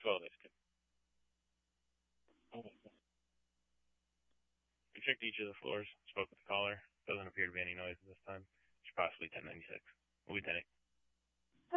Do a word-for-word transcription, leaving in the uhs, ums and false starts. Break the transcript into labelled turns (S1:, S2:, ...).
S1: twelve is good. We checked each of the floors, spoke with the caller. Doesn't appear to be any noise at this time. Should possibly ten ninety-six. We'll be ten eight.